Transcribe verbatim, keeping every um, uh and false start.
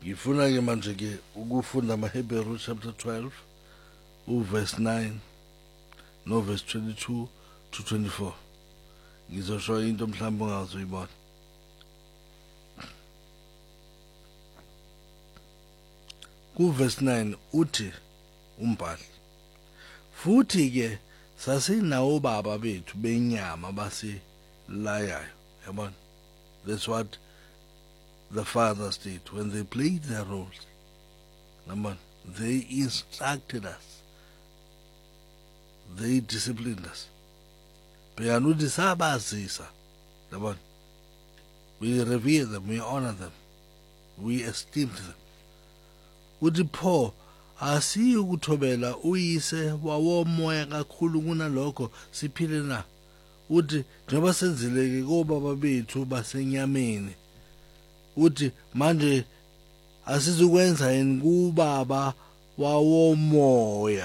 Ngifuna ke manje ke ukufunda amaHebrew chapter twelve uverse nine no verse twenty-two to twenty-four. Ngizosho into mhlawumbe ongazoyibona. Ku verse nine uthi umbhali, futhi ke sasinawo baba bethu benyama basilayayo, yabona. That's what the fathers did when they played their roles. Number, they instructed us. They disciplined us. Beyanuthi sabazisa, yabona. We revere them, we honor them, we esteemed them. Uthi pho asiyi ukuthobela uyise wawomoya kakhulu kunalokho siphile na. Uthi njengoba senzileke kobaba bethu basenyameni, uthi manje asizukwenza yini kubaba wawomoya.